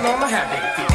on my happy feet.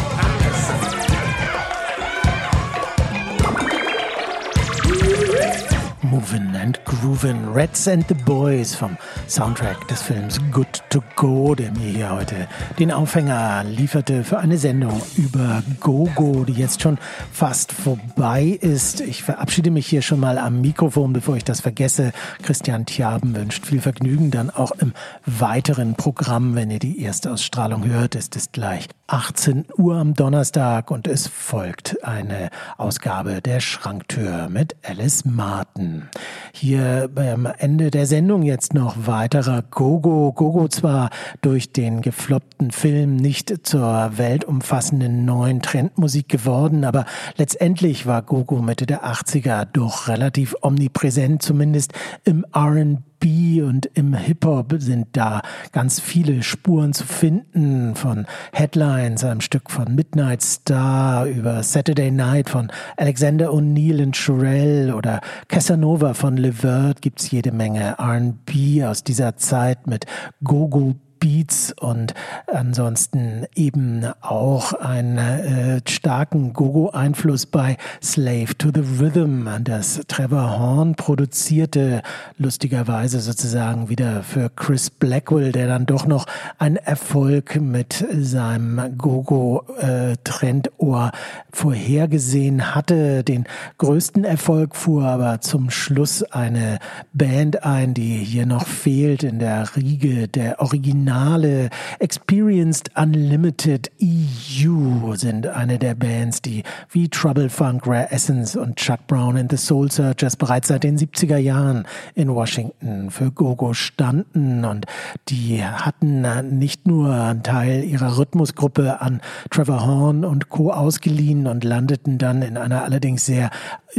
Movin' and Groovin', Reds and the Boys vom Soundtrack des Films Good to Go, der mir hier heute den Aufhänger lieferte für eine Sendung über Go-Go, die jetzt schon fast vorbei ist. Ich verabschiede mich hier schon mal am Mikrofon, bevor ich das vergesse. Christian Thiaben wünscht viel Vergnügen dann auch im weiteren Programm. Wenn ihr die Erstausstrahlung hört, ist es gleich 18 Uhr am Donnerstag und es folgt eine Ausgabe der Schranktür mit Alice Martin. Hier beim Ende der Sendung jetzt noch weiterer Go-Go. Go-Go zwar durch den gefloppten Film nicht zur weltumfassenden neuen Trendmusik geworden, aber letztendlich war Go-Go Mitte der 80er doch relativ omnipräsent, zumindest im R&B. Und im Hip-Hop sind da ganz viele Spuren zu finden, von Headlines, einem Stück von Midnight Star, über Saturday Night von Alexander O'Neal und Sherelle oder Casanova von Levert. Gibt's jede Menge R&B aus dieser Zeit mit Go-Go Beats und ansonsten eben auch einen starken Go-Go-Einfluss bei Slave to the Rhythm, das Trevor Horn produzierte, lustigerweise sozusagen wieder für Chris Blackwell, der dann doch noch einen Erfolg mit seinem Go-Go-Trendohr vorhergesehen hatte. Den größten Erfolg fuhr aber zum Schluss eine Band ein, die hier noch fehlt in der Riege der Original Experienced Unlimited EU sind eine der Bands, die wie Trouble Funk, Rare Essence und Chuck Brown and the Soul Searchers bereits seit den 70er Jahren in Washington für Go-Go standen, und die hatten nicht nur einen Teil ihrer Rhythmusgruppe an Trevor Horn und Co. ausgeliehen und landeten dann in einer allerdings sehr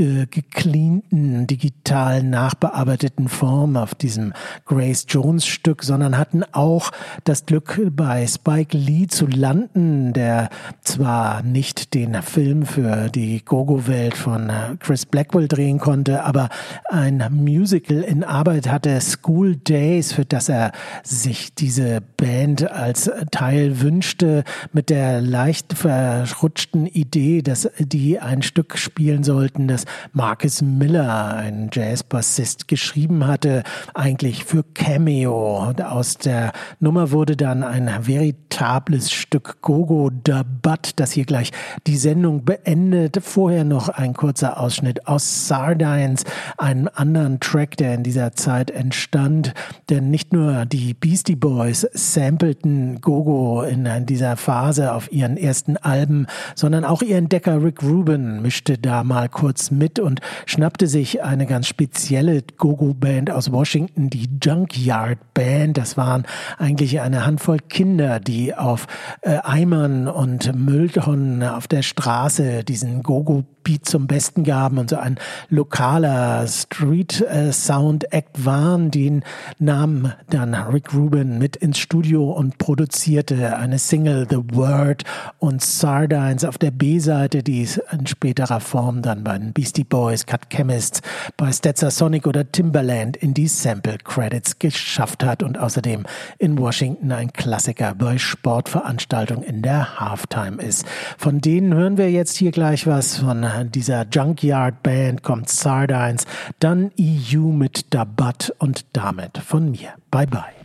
gecleanten, digital nachbearbeiteten Form auf diesem Grace Jones Stück, sondern hatten auch das Glück, bei Spike Lee zu landen, der zwar nicht den Film für die Go-Go-Welt von Chris Blackwell drehen konnte, aber ein Musical in Arbeit hatte, School Days, für das er sich diese Band als Teil wünschte, mit der leicht verrutschten Idee, dass die ein Stück spielen sollten, das Marcus Miller, ein Jazzbassist, geschrieben hatte, eigentlich für Cameo. Aus der Nummer wurde dann ein veritables Stück Go-Go Da Butt, das hier gleich die Sendung beendet. Vorher noch ein kurzer Ausschnitt aus Sardines, einem anderen Track, der in dieser Zeit entstand. Denn nicht nur die Beastie Boys sampleten Go-Go in dieser Phase auf ihren ersten Alben, sondern auch ihr Entdecker Rick Rubin mischte da mal kurz mit und schnappte sich eine ganz spezielle Go-Go-Band aus Washington, die Junkyard Band. Das waren eigentlich eine Handvoll Kinder, die auf Eimern und Mülltonnen auf der Straße diesen Go-Go-Beat zum Besten gaben und so ein lokaler Street-Sound-Act waren. Den nahm dann Rick Rubin mit ins Studio und produzierte eine Single, The Word, und Sardines auf der B-Seite, die es in späterer Form dann bei den Beastie Boys, Cut Chemists, bei Stetsasonic oder Timbaland in die Sample-Credits geschafft hat und außerdem in Washington ein Klassiker bei Sportveranstaltungen in der Halftime ist. Von denen hören wir jetzt hier gleich was. Von dieser Junkyard Band kommt Sardines, dann EU mit Da Butt und damit von mir. Bye bye.